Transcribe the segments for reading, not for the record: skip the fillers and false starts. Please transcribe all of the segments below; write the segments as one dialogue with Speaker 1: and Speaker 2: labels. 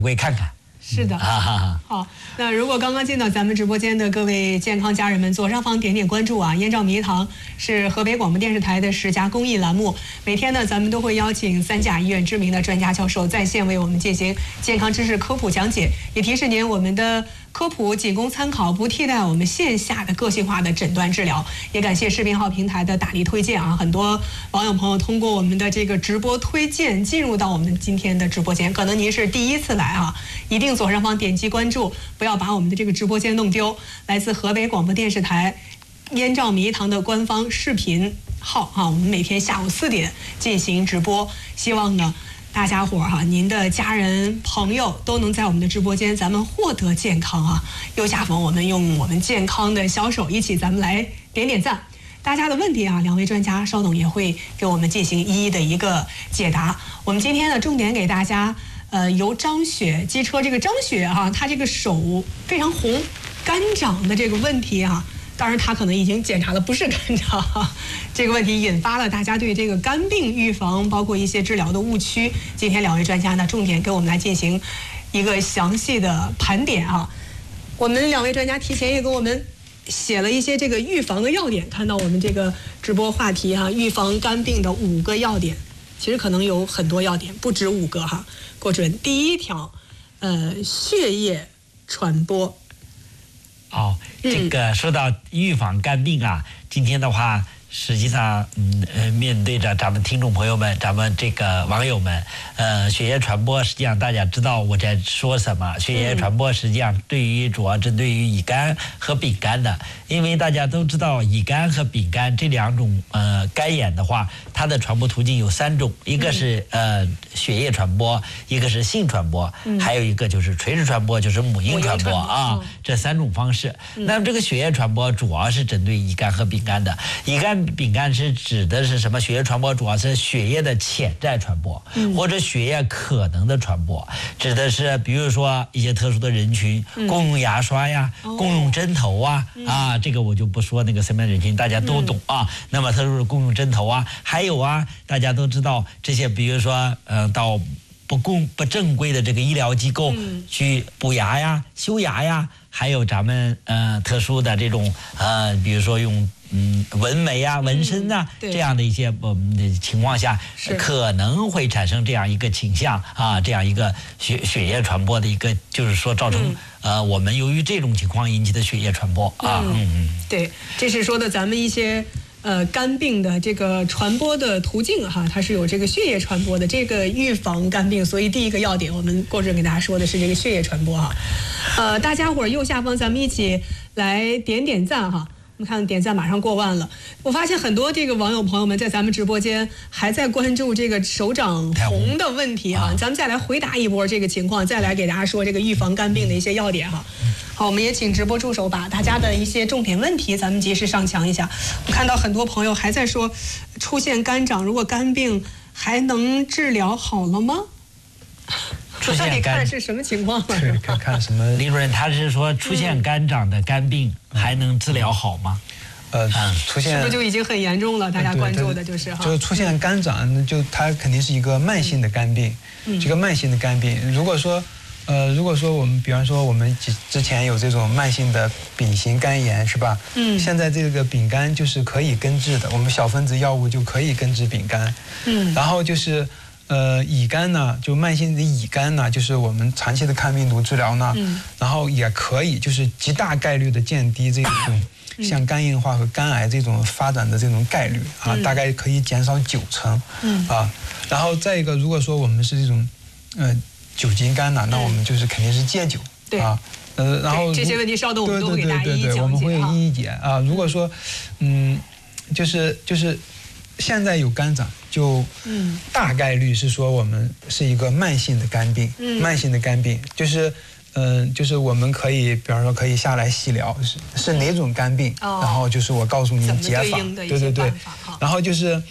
Speaker 1: 我也看看。
Speaker 2: 是的，好。那如果刚刚进到咱们直播间的各位健康家人们，左上方点点关注啊！燕赵迷堂是河北广播电视台的10家公益栏目，每天呢，咱们都会邀请3甲医院知名的专家教授在线为我们进行健康知识科普讲解。也提示您，我们的科普仅供参考，不替代我们线下的个性化的诊断治疗。也感谢视频号平台的大力推荐啊！很多网友朋友通过我们的这个直播推荐进入到我们今天的直播间，可能您是第一次来啊，一定左上方点击关注，不要把我们的这个直播间弄丢。来自河北广播电视台燕赵迷堂的官方视频号啊，我们每天下午4点进行直播，希望呢大家伙哈，您的家人朋友都能在我们的直播间，咱们获得健康啊！右下方我们用我们健康的小手一起，咱们来点点赞。大家的问题啊，2位专家稍等也会给我们进行一一的一个解答。我们今天呢，重点给大家，由张雪机车这个张雪哈，她这个手非常红，肝长的这个问题啊。当然，他可能已经检查了不是肝长，这个问题引发了大家对这个肝病预防，包括一些治疗的误区。今天2位专家呢，重点给我们来进行一个详细的盘点啊。我们2位专家提前也给我们写了一些这个预防的要点，看到我们这个直播话题哈，预防肝病的5个要点，其实可能有很多要点，不止5个哈。郭主任，第1条，血液传播。
Speaker 1: 这个说到预防肝病啊，今天的话，实际上，面对着咱们听众朋友们，咱们这个网友们，血液传播，实际上大家知道我在说什么。血液传播实际上主要针对于乙肝和丙肝的，因为大家都知道乙肝和丙肝这2种肝炎的话，它的传播途径有3种，一个是血液传播，一个是性传播，还有一个就是垂直传播，就是母婴传播啊，这3种方式。那么这个血液传播主要是针对乙肝和丙肝的，乙肝、丙肝是指的是什么？血液传播主要是血液的潜在传播，或者血液可能的传播，指的是比如说一些特殊的人群，共用牙刷呀，共用针头啊，这个我就不说那个什么人群，大家都懂啊。那么特殊的共用针头啊，还有啊，大家都知道这些，比如说到不正规的这个医疗机构去补牙呀、修牙呀，还有咱们特殊的这种比如说用纹眉啊、纹身啊这样的一些情况下，可能会产生这样一个倾向啊，这样一个血液传播的一个，就是说造成我们由于这种情况引起的血液传播啊。
Speaker 2: 对，这是说的咱们一些肝病的这个传播的途径哈，它是有这个血液传播的，这个预防肝病。所以第1个要点，我们郭主任给大家说的是这个血液传播哈。大家伙儿右下方咱们一起来点点赞哈。我们看点赞马上过万了，我发现很多这个网友朋友们在咱们直播间还在关注这个手掌红的问题啊，咱们再来回答一波这个情况，再来给大家说这个预防肝病的一些要点哈。好，我们也请直播助手把大家的一些重点问题咱们及时上墙一下。我看到很多朋友还在说，出现肝长，如果肝病还能治疗好了吗？出现你看是什么情况了？
Speaker 3: 是看什么？
Speaker 1: 李主任，他是说出现肝长的肝病还能治疗好吗？
Speaker 3: 出现
Speaker 2: 是不是就已经很严重了？大家关注的就是
Speaker 3: 就是出现肝长，就它肯定是一个慢性的肝病。这个慢性的肝病，如果说我们比方说我们之前有这种慢性的丙型肝炎是吧？现在这个丙肝就是可以根治的，我们小分子药物就可以根治丙肝。然后就是乙肝呢，就慢性的乙肝呢，就是我们长期的抗病毒治疗呢，然后也可以就是极大概率的降低这种像肝硬化和肝癌这种发展的这种概率啊，大概可以减少90%啊。然后再一个，如果说我们是这种酒精肝呢，那我们就是肯定是戒酒啊。然后
Speaker 2: 这些问题稍等我们都会给大家一一讲解，
Speaker 3: 我们会一一解啊。如果说就是现在有肝长，就大概率是说我们是一个慢性的肝病，慢性的肝病就是我们可以，比方说可以下来细聊是哪种肝病，然后就是我告诉你解法，对，然后就是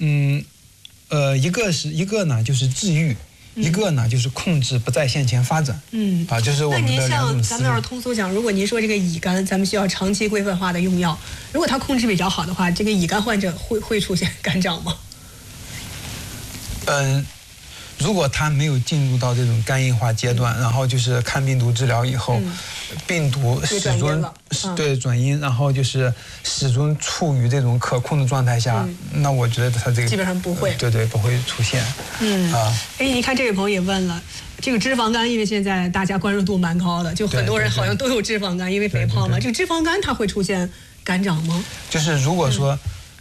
Speaker 3: 一个呢就是治愈。一个呢就是控制不再向前发展，就是我们的2种思路。那您
Speaker 2: 像咱们要是通俗讲，如果您说这个乙肝，咱们需要长期规范化的用药，如果它控制比较好的话，这个乙肝患者会出现肝长吗？
Speaker 3: 如果他没有进入到这种肝硬化阶段，然后就是抗病毒治疗以后，病毒始终转阴，然后就是始终处于这种可控的状态下，那我觉得他这个
Speaker 2: 基本上不会，
Speaker 3: 对不会出现。
Speaker 2: 你看这位朋友也问了，这个脂肪肝，因为现在大家关注度蛮高的，就很多人好像都有脂肪肝，因为肥胖嘛。这个脂肪肝它会出现肝长吗？
Speaker 3: 就是如果说，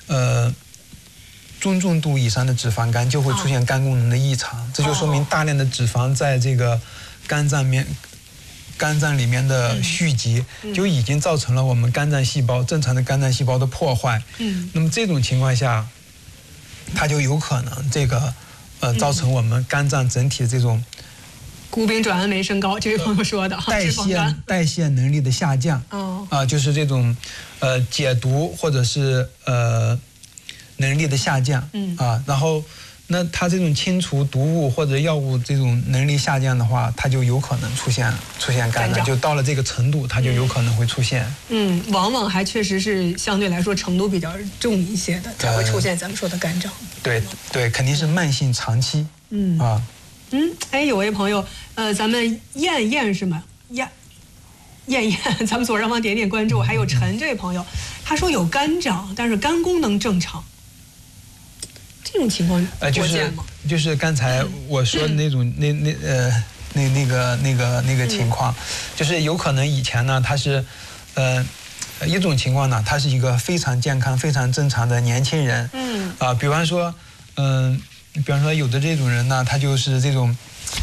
Speaker 3: 中重度以上的脂肪肝就会出现肝功能的异常，这就说明大量的脂肪在这个肝脏里面的蓄积，就已经造成了我们正常的肝脏细胞的破坏。那么这种情况下，它就有可能这个造成我们肝脏整体这种
Speaker 2: 谷丙转氨酶升高，这位朋友说的
Speaker 3: 代谢能力的下降。就是这种解毒或者是能力的下降。然后那它这种清除毒物或者药物这种能力下降的话，它就有可能出现肝脏，就到了这个程度，它就有可能会出现。
Speaker 2: 往往还确实是相对来说程度比较重一些的，才会出现咱们说的肝长。
Speaker 3: 对，肯定是慢性长期。
Speaker 2: 有位朋友，咱们燕是吗？燕，咱们左上方点点关注。还有陈这位朋友，他说有肝长，但是肝功能正常。这种情况
Speaker 3: 就是刚才我说的那种那个情况，就是有可能以前呢，他是一种情况呢，他是一个非常健康、非常正常的年轻人。比方说有的这种人呢，他就是这种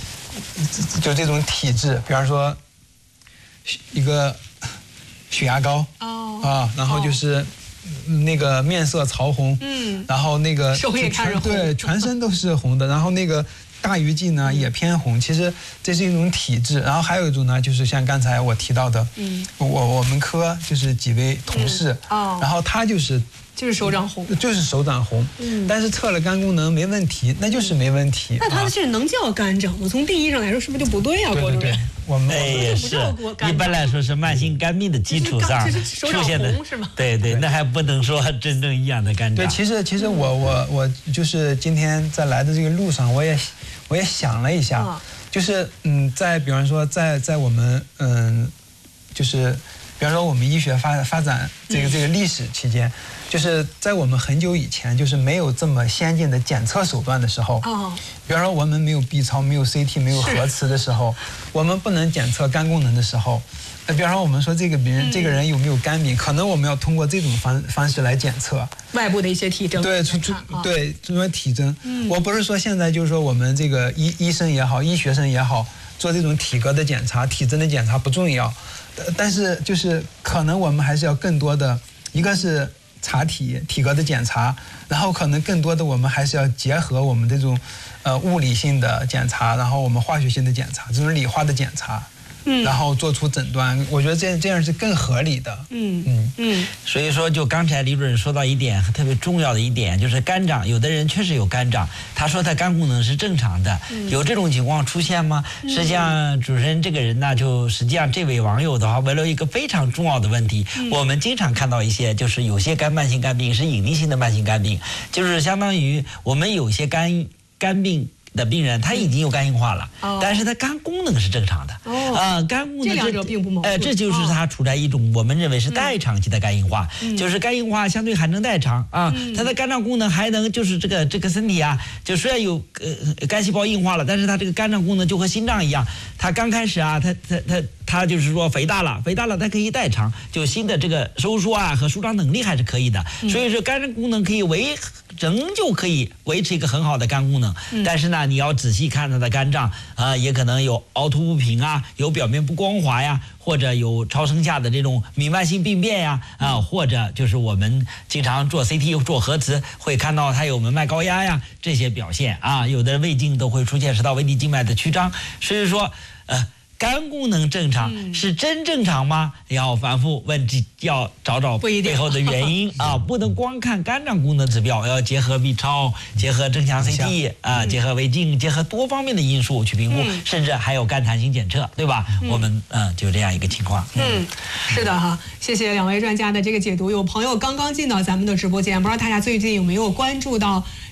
Speaker 3: 体质，比方说一个血压高然后就是那个面色潮红，然后那个
Speaker 2: 手也看着红，
Speaker 3: 对，全身都是红的，然后那个大鱼际呢也偏红，其实这是一种体质。然后还有一种呢，就是像刚才我提到的，我们科就是几位同事，然后他就是
Speaker 2: 手掌红，
Speaker 3: 但是测了肝功能没问题，那就是没问题。
Speaker 2: 那他这能叫肝长吗？从定义上来说，是不是就不对啊？郭主任，
Speaker 3: 我们
Speaker 1: 也是，一般来说是慢性肝病的基础上出现的，
Speaker 2: 是吗？
Speaker 1: 对，那还不能说真正意义上的肝长。
Speaker 3: 对，其实我就是今天在来的这个路上，我也想了一下，就是在比方说在我们就是比方说我们医学发展这个历史期间，就是在我们很久以前，就是没有这么先进的检测手段的时候，比方说我们没有 B 超、没有 CT、没有核磁的时候，我们不能检测肝功能的时候，比方说我们说这个人有没有肝病，可能我们要通过这种方式来检测
Speaker 2: 外部的一些体征。
Speaker 3: 对，这种体征。我不是说现在就是说我们这个医生也好，医学生也好，做这种体格的检查、体征的检查不重要，但是就是可能我们还是要更多的，一个是查体格的检查，然后可能更多的我们还是要结合我们这种物理性的检查，然后我们化学性的检查，这种理化的检查，然后做出诊断，我觉得这样是更合理的。
Speaker 1: 所以说，就刚才李主任说到一点特别重要的一点，就是肝长，有的人确实有肝长，他说他肝功能是正常的，有这种情况出现吗？实际上，主持人这个人呢，实际上这位网友的话，问了一个非常重要的问题。我们经常看到一些，就是有些慢性肝病是隐匿性的慢性肝病，就是相当于我们有些肝病的病人他已经有肝硬化了，但是他肝功能是正常的。肝功能
Speaker 2: 这两者并不矛盾。
Speaker 1: 这就是他处在一种我们认为是代偿期的肝硬化，就是肝硬化相对还能代偿他的肝脏功能还能就是这个身体啊，就虽然有肝细胞硬化了，但是他这个肝脏功能就和心脏一样，他刚开始啊，他就是说肥大了，它可以代偿，就心的这个收缩啊和舒张能力还是可以的，所以说肝脏功能仍旧可以维持一个很好的肝功能，但是呢，你要仔细看他的肝脏也可能有凹凸不平啊，有表面不光滑呀，或者有超声下的这种弥漫性病变呀，或者就是我们经常做 CT 做核磁会看到它有门脉高压呀这些表现有的胃镜都会出现食道围地静脉的曲张，所以说肝功能正常是真正常吗？要反复问，要找背后的原因不能光看肝脏功能指标，要结合 B 超，结合正向 CT 结合胃镜，结合多方面的因素去评估，甚至还有肝弹性检测，对吧？我们就这样一个情况。
Speaker 2: 是的哈，谢谢两位专家的这个解读。有朋友刚刚进到咱们的直播间，不知道大家最近有没有关注到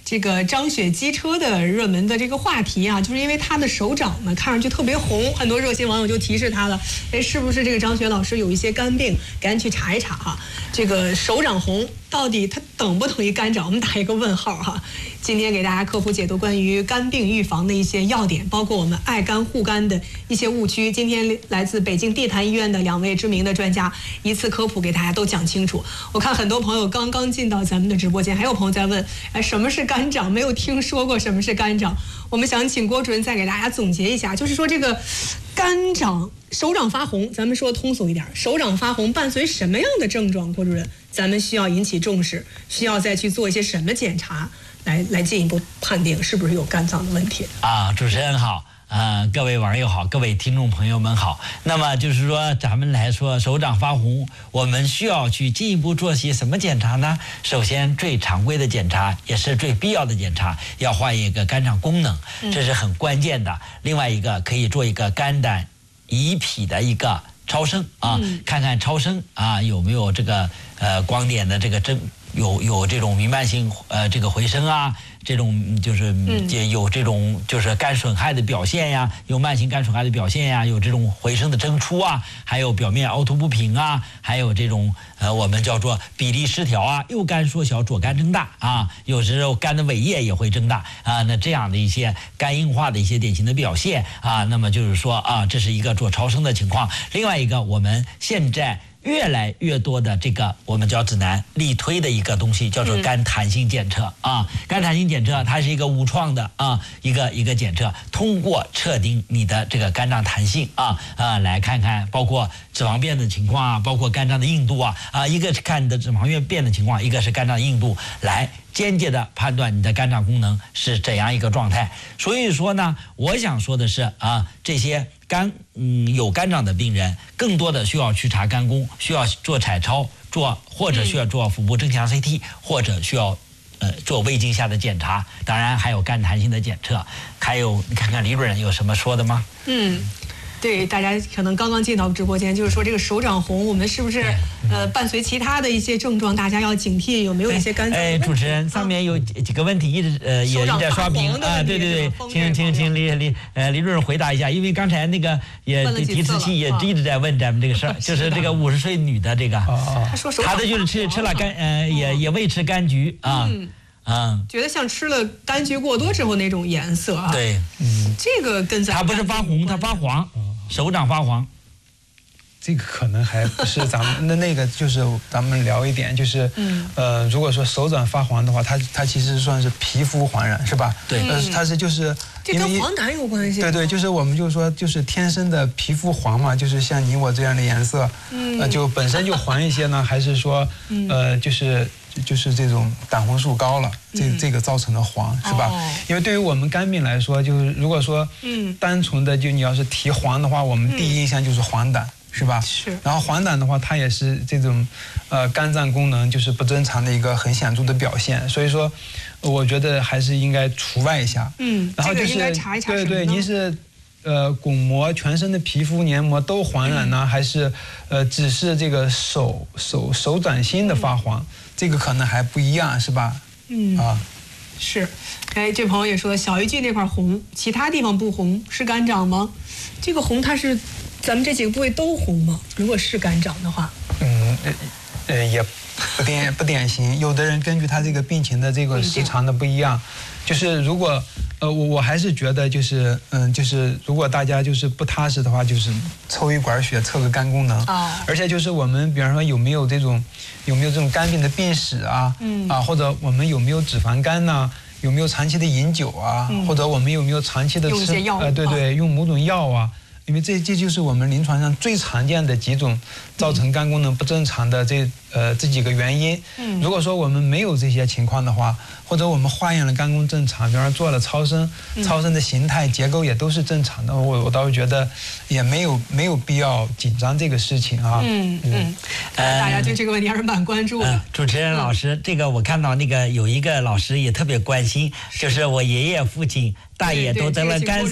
Speaker 2: 这个张雪机车的热门的这个话题啊，就是因为他的手掌呢看上去特别红，很多热心网友就提示他了，哎，是不是这个张雪老师有一些肝病？赶紧去查一查哈。这个手掌红到底它等不等于肝掌？我们打一个问号哈。今天给大家科普解读关于肝病预防的一些要点，包括我们爱肝护肝的一些误区。今天来自北京地坛医院的2位知名的专家一次科普给大家都讲清楚。我看很多朋友刚刚进到咱们的直播间，还有朋友在问，哎，什么是肝掌？没有听说过什么是肝掌。我们想请郭主任再给大家总结一下，就是说这个肝掌手掌发红，咱们说通俗一点，手掌发红伴随什么样的症状？郭主任，咱们需要引起重视，需要再去做一些什么检查，来进一步判定是不是有肝脏的问题
Speaker 1: 啊？主持人好。各位网友好，各位听众朋友们好。那么就是说，咱们来说手掌发红，我们需要去进一步做些什么检查呢？首先，最常规的检查也是最必要的检查，要换一个肝脏功能，这是很关键的。另外一个可以做一个肝胆胰脾的一个超声啊，看看超声啊有没有这个光点的这个有这种弥漫性这个回声啊。这种就是有这种就是肝损害的表现呀，有慢性肝损害的表现呀，有这种回声的蒸出啊，还有表面凹凸不平啊，还有这种我们叫做比例失调啊，右肝缩小，左肝增大啊，有时候肝的尾叶也会增大啊，那这样的一些肝硬化的一些典型的表现啊，那么就是说啊，这是一个做超声的情况。另外一个，我们现在越来越多的这个我们叫指南力推的一个东西，叫做肝弹性检测啊。肝弹性检测它是一个无创的啊一个检测，通过测定你的这个肝脏弹性来看看包括脂肪变的情况啊，包括肝脏的硬度一个是看你的脂肪变的情况，一个是肝脏硬度，来间接的判断你的肝脏功能是怎样一个状态。所以说呢，我想说的是这些有肝脏的病人，更多的需要去查肝功，需要做彩超，或者需要做腹部正强 CT， 或者需要做胃镜下的检查，当然还有肝弹性的检测。还有你看看李主任有什么说的吗？
Speaker 2: 对，大家可能刚刚进到直播间，就是说这个手掌红，我们是不是伴随其他的一些症状，大家要警惕有没有一些肝脏？
Speaker 1: 主持人，上面有几个问题也一直在刷屏啊，对，请李主任回答一下，因为刚才那个提词器也一直在问咱们这个事儿，就是这个50岁女的这个，她的就是吃了也未吃柑橘
Speaker 2: 觉得像吃了柑橘过多之后那种颜色啊。
Speaker 1: 对，
Speaker 2: 这个跟咱
Speaker 1: 它不是发红，它发黄，手掌发黄。
Speaker 3: 这个可能还不是咱们那个，就是咱们聊一点，就是如果说手掌发黄的话，它其实算是皮肤黄疸，是吧？
Speaker 1: 对，
Speaker 3: 它是就是
Speaker 2: 这跟黄疸有关系。
Speaker 3: 对，就是我们就说就是天生的皮肤黄嘛，就是像你我这样的颜色，就本身就黄一些呢，还是说就是这种胆红素高了，这个造成的黄，是吧？因为对于我们肝病来说，就是如果说单纯的就你要是提黄的话，我们第一印象就是黄疸，是吧？
Speaker 2: 是。然
Speaker 3: 后黄疸的话，它也是这种肝脏功能就是不正常的一个很显著的表现，所以说我觉得还是应该除外一下。然后就是
Speaker 2: 应该查一查
Speaker 3: 对，您是巩膜全身的皮肤黏膜都黄疸呢，还是只是这个手掌心的发黄？这个可能还不一样，是吧？
Speaker 2: 是。这朋友也说小鱼际那块红，其他地方不红，是肝掌吗？这个红它是咱们这几个部位都红吗？如果是肝掌的话，
Speaker 3: 也不典型。有的人根据他这个病情的这个时长的不一样，就是如果我还是觉得就是如果大家就是不踏实的话，就是抽一管血测个肝功能而且就是我们比方说有没有这种肝病的病史或者我们有没有脂肪肝呢？有没有长期的饮酒或者我们有没有长期的吃用某种药因为这就是我们临床上最常见的几种造成肝功能不正常的这几个原因。如果说我们没有这些情况的话，或者我们化验了肝功正常，比方说做了超声，超声的形态结构也都是正常的，我倒是觉得也没有必要紧张这个事情
Speaker 2: 大家对这个问题还是蛮关注的。
Speaker 1: 主持人老师，这个我看到那个有一个老师也特别关心，就是我爷爷父亲大爷都得了肝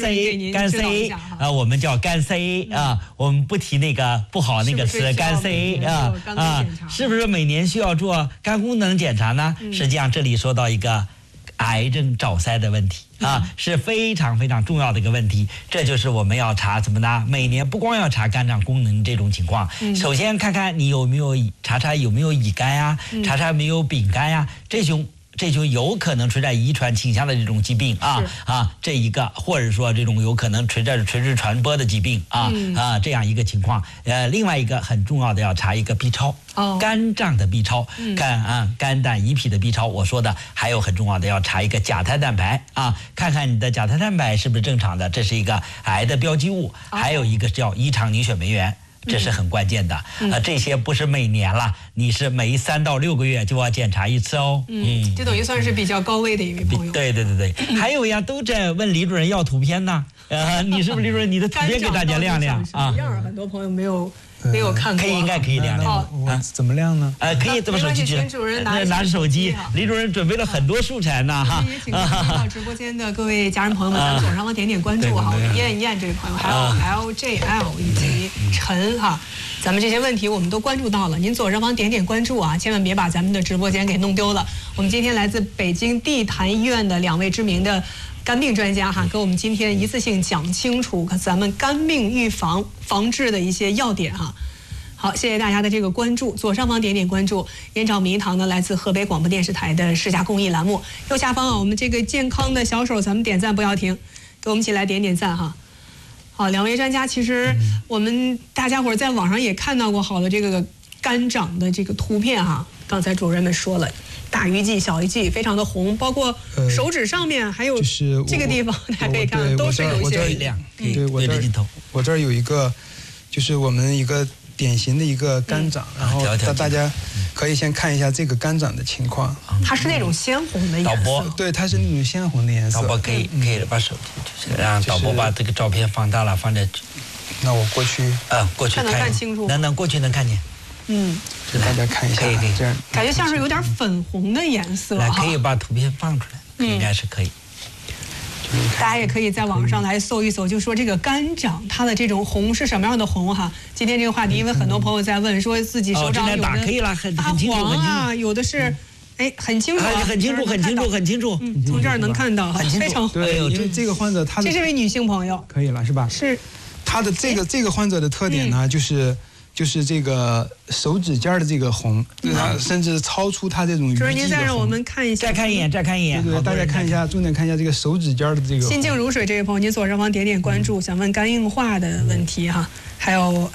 Speaker 1: CA， 我们叫肝 CA 我们不提那个不好那个词，肝 CA 是不是每年需要做肝功能检查呢？实际上这里说到一个癌症早筛的问题啊，是非常非常重要的一个问题。这就是我们要查什么呢？每年不光要查肝脏功能这种情况，首先看看你有没有查有没有乙肝呀，查有没有丙肝呀，这种有可能存在遗传倾向的这种疾病这一个，或者说这种有可能垂直传播的疾病这样一个情况。另外一个很重要的要查一个 B 超，肝脏的 B 超，肝胆胰脾的 B 超。我说的还有很重要的要查一个甲胎蛋白看看你的甲胎蛋白是不是正常的，这是一个癌的标记物。还有一个叫胰肠凝血酶原。这是很关键的，这些不是每年了，你是每3到6个月就要检查一次哦。
Speaker 2: 这等于算是比较高危的一位朋友。
Speaker 1: 对，还有呀，都在问李主任要图片呢。你是不是李主任？你的图片给大家亮亮
Speaker 2: 啊？很多朋友没有看过，
Speaker 1: 应该可以亮亮。
Speaker 3: 我怎么亮呢？
Speaker 1: 可以这么手机去，拿着手机。李主任准备了很多素材呢哈。
Speaker 2: 也请到直播间的各位家人朋友们，咱们左上方点关注哈。燕这位朋友，还有 LJL 以及陈哈，咱们这些问题我们都关注到了。您左上方点关注啊，千万别把咱们的直播间给弄丢了。我们今天来自北京地坛医院的2位知名的肝病专家给我们今天一次性讲清楚咱们肝病预防治的一些要点好，谢谢大家的这个关注。左上方点关注。燕赵迷堂呢，来自河北广播电视台的世家公益栏目。右下方我们这个健康的小手，咱们点赞不要停，给我们一起来点赞哈。好，2位专家，其实我们大家伙在网上也看到过好的这个肝掌的这个图片刚才主任们说了，大鱼际、小鱼际非常的红，包括手指上面还有这个地方，大家可以看到都是有一些
Speaker 1: 亮。
Speaker 3: 对，我这儿有一个，就是我们一个典型的一个肝掌，然后大家可以先看一下这个肝掌的情况。
Speaker 2: 它是那种鲜红的颜色。
Speaker 3: 对，它是那种鲜红的颜色。
Speaker 1: 导播可以把手机，让导播把这个照片放大了，放在。
Speaker 3: 那我过去。
Speaker 1: 过去
Speaker 2: 看清楚。
Speaker 1: 能过去能看见。
Speaker 3: 给大家看一下。可以。这样
Speaker 2: 感觉像是有点粉红的颜色。
Speaker 1: 可以把图片放出来，应该是可以。
Speaker 2: 大家也可以在网上来搜一搜，就说这个肝掌它的这种红是什么样的红今天这个话题，因为很多朋友在问，说自己手掌有的
Speaker 1: 可以了，很
Speaker 2: 清楚有的是很清楚，
Speaker 1: 很清楚。
Speaker 2: 从这儿能看到，非常
Speaker 3: 对，因为这个患者他
Speaker 2: 这是位女性朋友，
Speaker 3: 可以了是吧？
Speaker 2: 是。
Speaker 3: 他的这个患者的特点呢，就是这个手指尖的这个红，甚至超出他这种余际的红。
Speaker 2: 您再让我们看一下，
Speaker 1: 再看一眼。
Speaker 3: 对，大家看一下，重点看一下这个手指尖的这个。
Speaker 2: 心静如水这位朋友，您左上方点关注，想问肝硬化的问题还有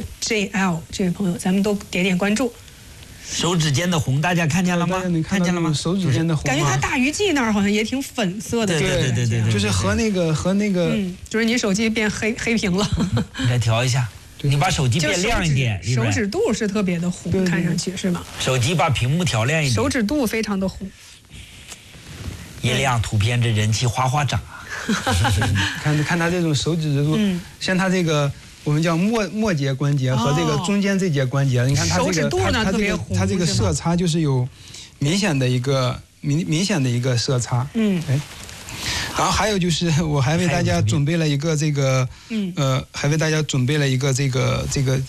Speaker 2: LJL 这位朋友，咱们都点关注。
Speaker 1: 手指间的红，大家看见了吗？
Speaker 3: 看见了吗？手指间的红，
Speaker 2: 感觉它大鱼际那儿好像也挺粉色的。
Speaker 1: 对，
Speaker 3: 就是和那个。
Speaker 2: 就是你手机变黑屏了。
Speaker 1: 你再调一下。你把手机变亮一点，
Speaker 2: 手指度是特别的红，看上去是吗？
Speaker 1: 手机把屏幕调亮一点，
Speaker 2: 手指度非常的红。
Speaker 1: 一亮图片，这人气哗涨
Speaker 3: 看他这种手指度，像他这个我们叫末节关节和这个中间这节关节，你看他这个
Speaker 2: 手指度呢特别红，
Speaker 3: 他这个色差就是有明显的一个色差。然后还有就是，我还为大家准备了一个这个，还为大家准备了一个这个，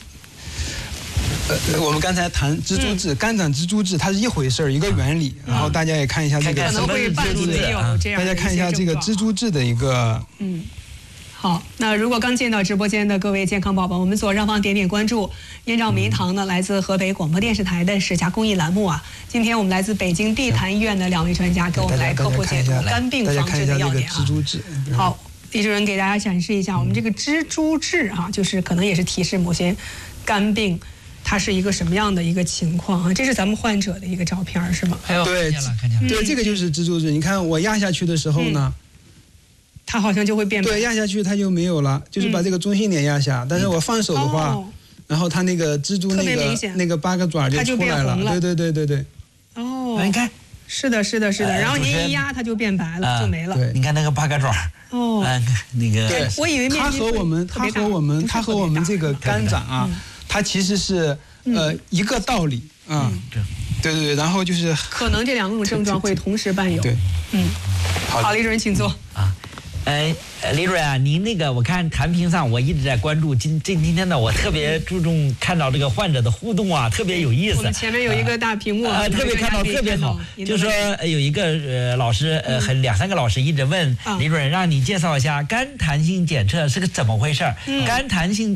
Speaker 3: 我们刚才谈蜘蛛痣，肝掌蜘蛛痣，它是一回事儿，一个原理。然后大家也看一下这个，
Speaker 2: 可能会伴随有这样
Speaker 3: 大家看一下这个蜘蛛痣的一个，
Speaker 2: 好，那如果刚进到直播间的各位健康宝宝，我们左上方点关注。燕赵迷堂呢，来自河北广播电视台的世家公益栏目今天我们来自北京地坛医院的2位专家给我们来科普解读肝病防治的要点
Speaker 3: 蜘蛛痣。
Speaker 2: 好，李主任给大家展示一下我们这个蜘蛛痣就是可能也是提示某些肝病它是一个什么样的一个情况这是咱们患者的一个照片是吗？
Speaker 3: 对，对，这个就是蜘蛛痣。你看我压下去的时候呢。
Speaker 2: 它好像就会变白。
Speaker 3: 对，压下去它就没有了，就是把这个中心点压下。但是我放手的话，然后它那个蜘蛛那个8个爪就出来了。对。
Speaker 1: 你看，
Speaker 2: 是的。然后您一压，它就变白了，就没了。
Speaker 1: 对，你看那个8个爪。那个。
Speaker 3: 对，
Speaker 2: 我以为
Speaker 3: 它和我们这个肝掌它其实是一个道理对，然后就是
Speaker 2: 可能这2种症状会同时伴有。
Speaker 3: 对，
Speaker 2: 好，李主任请坐。
Speaker 1: 李主任啊，您那个我看弹屏上我一直在关注，今天呢我特别注重看到这个患者的互动啊，特别有意思。
Speaker 2: 我们前面有一个大屏幕
Speaker 1: 特别看到特别好。就是说有一个老师2-3个老师一直问李主任，让你介绍一下肝弹性检测是个怎么回事？肝弹性